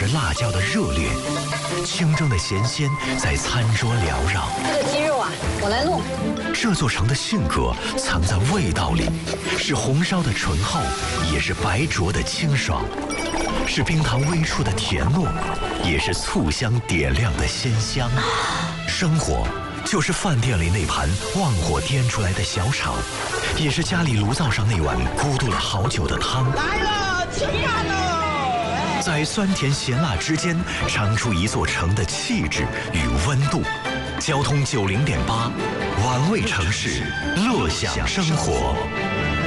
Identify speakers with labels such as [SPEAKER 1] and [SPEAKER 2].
[SPEAKER 1] 辣椒的热烈，清蒸的咸鲜在餐桌缭绕。
[SPEAKER 2] 这个鸡肉啊，我来弄。
[SPEAKER 1] 这座城的性格藏在味道里，是红烧的醇厚，也是白灼的清爽，是冰糖微触的甜糯，也是醋香点亮的鲜香。生活就是饭店里那盘旺火颠出来的小炒，也是家里炉灶上那碗咕嘟了好久的汤。
[SPEAKER 3] 来了，吃饭喽！
[SPEAKER 1] 在酸甜咸辣之间，尝出一座城的气质与温度。交通90.8，玩味城市，乐享生活。